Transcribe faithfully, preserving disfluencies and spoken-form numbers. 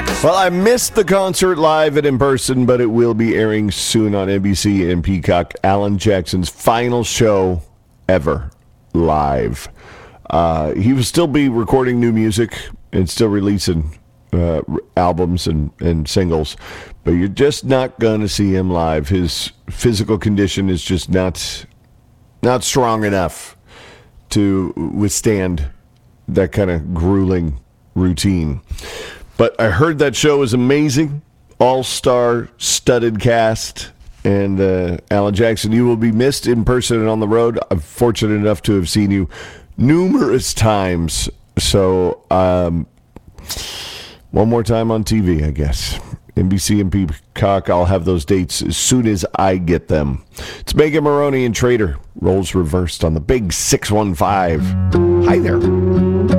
Well, I missed the concert live and in person, but it will be airing soon on N B C and Peacock. Alan Jackson's final show ever live. Uh, he will still be recording new music and still releasing uh, albums and, and singles, but you're just not going to see him live. His physical condition is just not not strong enough to withstand that kind of grueling routine. But I heard that show was amazing. All-star studded cast. And uh, Alan Jackson, you will be missed in person and on the road. I'm fortunate enough to have seen you numerous times. So um, one more time on T V, I guess. N B C and Peacock, I'll have those dates as soon as I get them. It's Megan Maroney and Trader. Roles reversed on the big six one five. Hi there.